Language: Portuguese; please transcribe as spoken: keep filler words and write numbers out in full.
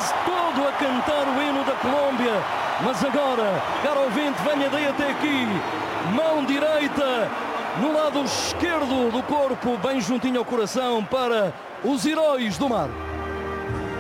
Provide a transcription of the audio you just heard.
quase todo a cantar o hino da Colômbia. Mas agora, caro ouvinte, venha daí até aqui. Mão direita no lado esquerdo do corpo, bem juntinho ao coração, para os heróis do mar.